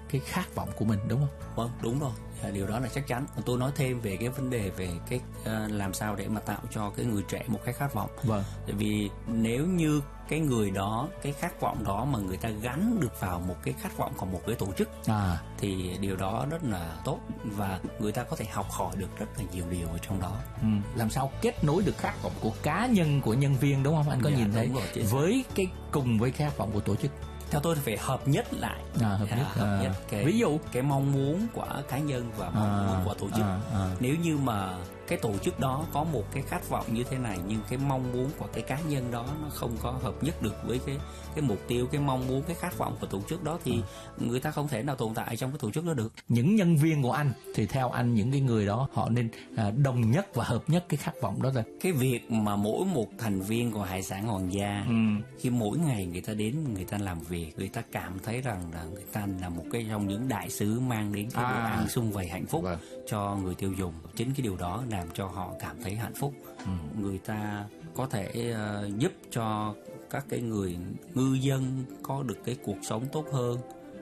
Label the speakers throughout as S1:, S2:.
S1: cái khát vọng của mình, đúng không?
S2: Vâng, đúng rồi. Điều đó là chắc chắn. Tôi nói thêm về cái vấn đề về cái làm sao để mà tạo cho cái người trẻ một cái khát vọng.
S1: Vâng.
S2: Tại vì nếu như cái người đó, cái khát vọng đó mà người ta gắn được vào một cái khát vọng của một cái tổ chức thì điều đó rất là tốt, và người ta có thể học hỏi được rất là nhiều điều ở trong đó.
S1: Làm sao kết nối được khát vọng của cá nhân, của nhân viên, đúng không? Anh có nhìn thấy với cái cùng với khát vọng của tổ chức.
S2: Theo tôi thì phải hợp nhất lại.
S1: Hợp nhất
S2: cái,
S1: ví dụ
S2: cái mong muốn của cá nhân và mong muốn của tổ chức. Nếu như mà cái tổ chức đó có một cái khát vọng như thế này, nhưng cái mong muốn của cái cá nhân đó nó không có hợp nhất được với cái mục tiêu, cái mong muốn, cái khát vọng của tổ chức đó, thì người ta không thể nào tồn tại trong cái tổ chức đó được.
S1: Những nhân viên của anh thì theo anh, những cái người đó họ nên đồng nhất và hợp nhất cái khát vọng đó. Là
S2: cái việc mà mỗi một thành viên của Hải sản Hoàng gia khi mỗi ngày người ta đến, người ta làm việc, người ta cảm thấy rằng là người ta là một cái trong những đại sứ mang đến cái bữa ăn sum vầy hạnh phúc cho người tiêu dùng. Chính cái điều đó làm cho họ cảm thấy hạnh phúc. Người ta có thể giúp cho các cái người ngư dân có được cái cuộc sống tốt hơn,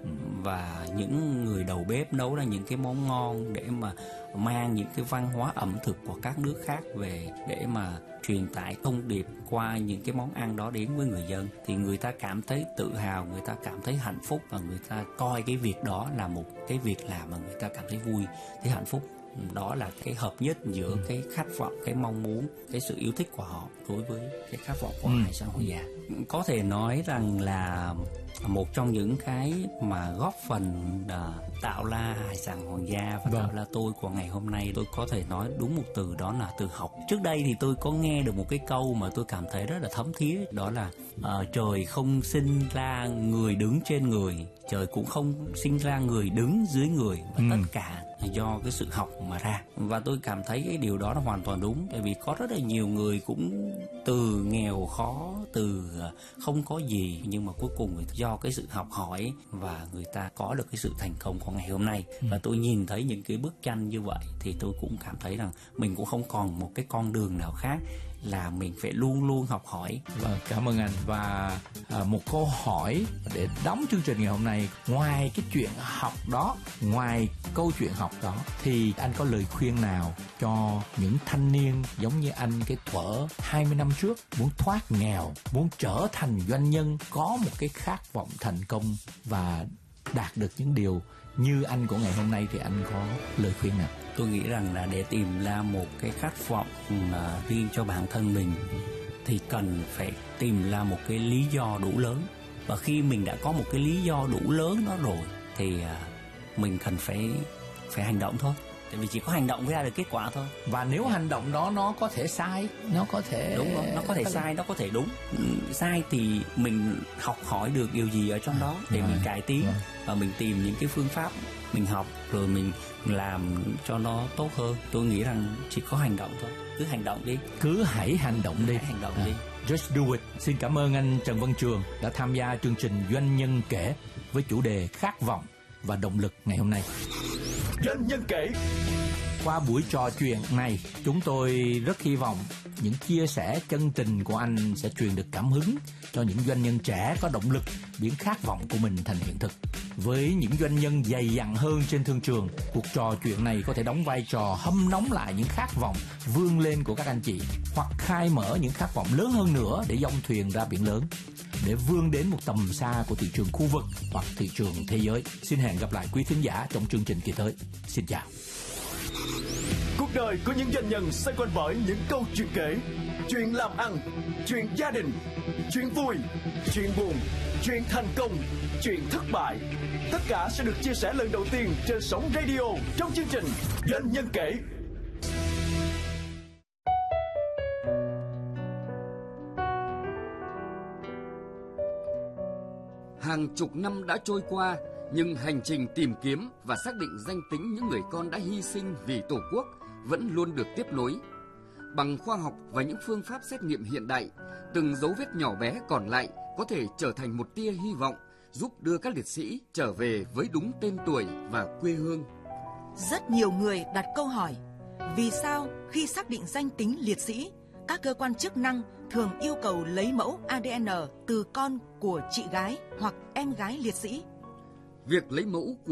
S2: và những người đầu bếp nấu ra những cái món ngon để mà mang những cái văn hóa ẩm thực của các nước khác về để mà truyền tải thông điệp qua những cái món ăn đó đến với người dân, thì người ta cảm thấy tự hào, người ta cảm thấy hạnh phúc, và người ta coi cái việc đó là một cái việc làm mà người ta cảm thấy vui, thấy hạnh phúc. Đó là cái hợp nhất giữa cái khát vọng, cái mong muốn, cái sự yêu thích của họ đối với cái khát vọng của Hải sản Hoàng gia. Có thể nói rằng là một trong những cái mà góp phần tạo ra Hải sản Hoàng gia và tạo ra tôi của ngày hôm nay, tôi có thể nói đúng một từ, đó là từ học. Trước đây thì tôi có nghe được một cái câu mà tôi cảm thấy rất là thấm thía, đó là trời không sinh ra người đứng trên người, trời cũng không sinh ra người đứng dưới người, và tất cả do cái sự học mà ra. Và tôi cảm thấy cái điều đó là hoàn toàn đúng, tại vì có rất là nhiều người cũng từ nghèo khó, từ không có gì, nhưng mà cuối cùng do cái sự học hỏi và người ta có được cái sự thành công của ngày hôm nay. Và tôi nhìn thấy những cái bức tranh như vậy thì tôi cũng cảm thấy rằng mình cũng không còn một cái con đường nào khác là mình phải luôn luôn học hỏi.
S1: Vâng, cảm ơn anh. Và một câu hỏi để đóng chương trình ngày hôm nay, ngoài cái chuyện học đó, ngoài câu chuyện học đó, thì anh có lời khuyên nào cho những thanh niên giống như anh, cái thuở 20 năm trước muốn thoát nghèo, muốn trở thành doanh nhân, có một cái khát vọng thành công và đạt được những điều như anh của ngày hôm nay, thì anh có lời khuyên nào?
S2: Tôi nghĩ rằng là để tìm ra một cái khát vọng riêng cho bản thân mình thì cần phải tìm ra một cái lý do đủ lớn. Và khi mình đã có một cái lý do đủ lớn đó rồi thì mình cần phải hành động thôi. Tại vì chỉ có hành động mới ra được kết quả thôi.
S1: Và nếu hành động đó nó có thể sai, nó có thể
S2: đúng rồi, nó có thể sai, nó có thể đúng. Sai thì mình học hỏi được điều gì ở trong đó để mình cải tiến, và mình tìm những cái phương pháp mình học rồi mình làm cho nó tốt hơn. Tôi nghĩ rằng chỉ có hành động thôi. Cứ hành động đi.
S1: Cứ hãy hành động đi.
S2: Hãy hành động đi.
S1: Just do it. Xin cảm ơn anh Trần Văn Trường đã tham gia chương trình Doanh nhân kể với chủ đề khát vọng và động lực ngày hôm nay.
S3: Doanh nhân kể.
S1: Qua buổi trò chuyện này, chúng tôi rất hy vọng những chia sẻ chân tình của anh sẽ truyền được cảm hứng cho những doanh nhân trẻ có động lực biến khát vọng của mình thành hiện thực. Với những doanh nhân dày dặn hơn trên thương trường, cuộc trò chuyện này có thể đóng vai trò hâm nóng lại những khát vọng vươn lên của các anh chị, hoặc khai mở những khát vọng lớn hơn nữa để dông thuyền ra biển lớn, để vươn đến một tầm xa của thị trường khu vực hoặc thị trường thế giới. Xin hẹn gặp lại quý thính giả trong chương trình kỳ tới. Xin chào.
S3: Cuộc đời của những doanh nhân xoay quanh bởi những câu chuyện kể, chuyện làm ăn, chuyện gia đình, chuyện vui, chuyện buồn, chuyện thành công, chuyện thất bại. Tất cả sẽ được chia sẻ lần đầu tiên trên sóng radio trong chương trình Doanh nhân kể.
S4: Hàng chục năm đã trôi qua, nhưng hành trình tìm kiếm và xác định danh tính những người con đã hy sinh vì Tổ quốc vẫn luôn được tiếp nối. Bằng khoa học và những phương pháp xét nghiệm hiện đại, từng dấu vết nhỏ bé còn lại có thể trở thành một tia hy vọng, giúp đưa các liệt sĩ trở về với đúng tên tuổi và quê hương.
S5: Rất nhiều người đặt câu hỏi, vì sao khi xác định danh tính liệt sĩ, các cơ quan chức năng thường yêu cầu lấy mẫu ADN từ con của chị gái hoặc em gái liệt sĩ?
S4: Việc lấy mẫu của